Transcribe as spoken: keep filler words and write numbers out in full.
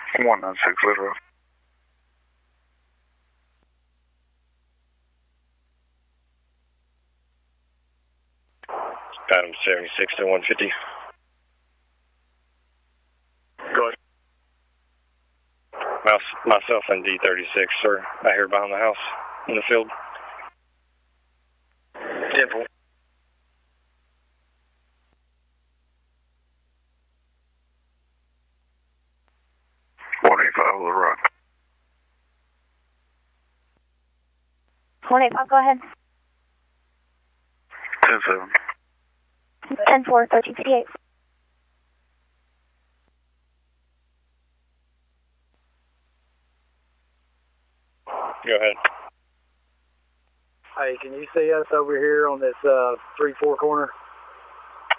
one nine six zero. Adam seventy-six to one fifty. Go ahead. Mouse, myself and D thirty-six, sir. I hear behind the house in the field. Temple. one eight five will rock. one eight five, go ahead. ten seven. ten four, thirteen fifty-eight. Go ahead. Hey, can you see us over here on this uh, three four corner?